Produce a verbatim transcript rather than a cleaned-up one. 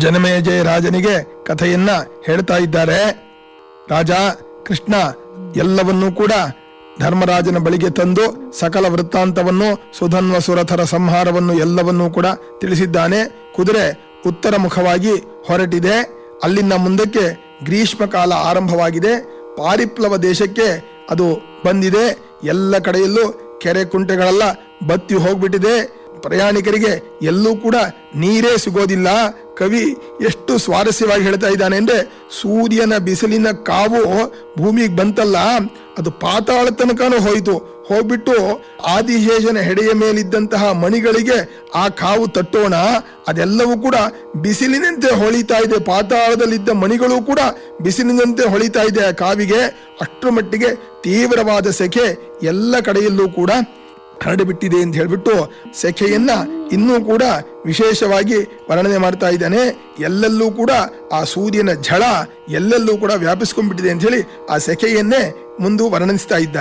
ಜನಮೇಜಯ ರಾಜನಿಗೆ ಕಥೆಯನ್ನ ಹೇಳ್ತಾ ಇದ್ದಾರೆ. ರಾಜ ಕೃಷ್ಣ ಎಲ್ಲವನ್ನೂ ಕೂಡ ಧರ್ಮರಾಜನ ಬಳಿಗೆ ತಂದು ಸಕಲ ವೃತ್ತಾಂತವನ್ನು, ಸುಧನ್ವ ಸುರಥರ ಸಂಹಾರವನ್ನು ಎಲ್ಲವನ್ನೂ ಕೂಡ ತಿಳಿಸಿದ್ದಾನೆ. ಕುದುರೆ ಉತ್ತರ ಮುಖವಾಗಿ ಹೊರಟಿದೆ. ಅಲ್ಲಿನ ಮುಂದಕ್ಕೆ ಗ್ರೀಷ್ಮ ಕಾಲ ಆರಂಭವಾಗಿದೆ. ಪಾರಿಪ್ಲವ ದೇಶಕ್ಕೆ ಅದು ಬಂದಿದೆ. ಎಲ್ಲ ಕಡೆಯಲ್ಲೂ ಕೆರೆ ಕುಂಟೆಗಳೆಲ್ಲ ಬತ್ತಿ ಹೋಗ್ಬಿಟ್ಟಿದೆ. ಪ್ರಯಾಣಿಕರಿಗೆ ಎಲ್ಲೂ ಕೂಡ ನೀರೇ ಸಿಗೋದಿಲ್ಲ. ಕವಿ ಎಷ್ಟು ಸ್ವಾರಸ್ಯವಾಗಿ ಹೇಳ್ತಾ ಇದ್ದಾನೆ ಅಂದ್ರೆ, ಸೂರ್ಯನ ಬಿಸಿಲಿನ ಕಾವು ಭೂಮಿಗೆ ಬಂತಲ್ಲ, ಅದು ಪಾತಾಳ ತನಕನೂ ಹೋಯಿತು. ಹೋಗ್ಬಿಟ್ಟು ಆದಿಶೇಷನ ಹೆಡೆಯ ಮೇಲಿದ್ದಂತಹ ಮಣಿಗಳಿಗೆ ಆ ಕಾವು ತಟ್ಟೋಣ, ಅದೆಲ್ಲವೂ ಕೂಡ ಬಿಸಿಲಿನಂತೆ ಹೊಳಿತಾ ಇದೆ. ಪಾತಾಳದಲ್ಲಿದ್ದ ಮಣಿಗಳು ಕೂಡ ಬಿಸಿಲಿನಂತೆ ಹೊಳಿತಾ ಇದೆ ಆ ಕಾವಿಗೆ. ಅಷ್ಟರ ಮಟ್ಟಿಗೆ ತೀವ್ರವಾದ ಸೆಖೆ ಎಲ್ಲ ಕಡೆಯಲ್ಲೂ ಕೂಡ ಹರಡಿಬಿಟ್ಟಿದೆ ಅಂತ ಹೇಳ್ಬಿಟ್ಟು ಸೆಖೆಯನ್ನ ಇನ್ನೂ ಕೂಡ ವಿಶೇಷವಾಗಿ ವರ್ಣನೆ ಮಾಡ್ತಾ ಇದ್ದಾನೆ. ಎಲ್ಲೆಲ್ಲೂ ಕೂಡ ಆ ಸೂರ್ಯನ ಝಳ ಎಲ್ಲೆಲ್ಲೂ ಕೂಡ ವ್ಯಾಪಿಸ್ಕೊಂಡ್ಬಿಟ್ಟಿದೆ ಅಂತ ಹೇಳಿ ಆ ಸೆಖೆಯನ್ನೇ ಮುಂದೆ ವರ್ಣಿಸ್ತಾ ಇದ್ದಾನೆ.